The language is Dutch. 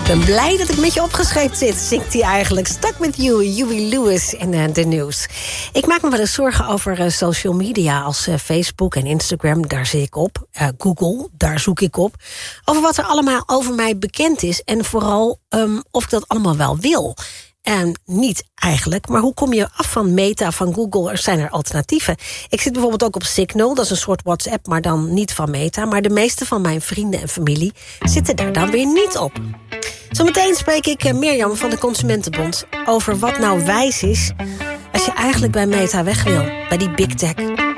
Ik ben blij dat ik met je opgeschreven zit, zingt hij eigenlijk. Stuck with you, Huey Lewis in de nieuws. Ik maak me wel eens zorgen over social media als Facebook en Instagram. Daar zit ik op. Google, daar zoek ik op. Over wat er allemaal over mij bekend is. En vooral of ik dat allemaal wel wil. En niet eigenlijk, maar hoe kom je af van Meta, van Google? Er zijn er alternatieven. Ik zit bijvoorbeeld ook op Signal, dat is een soort WhatsApp, maar dan niet van Meta. Maar de meeste van mijn vrienden en familie zitten daar dan weer niet op. Zometeen spreek ik Mirjam van de Consumentenbond over wat nou wijs is als je eigenlijk bij Meta weg wil, bij die big tech.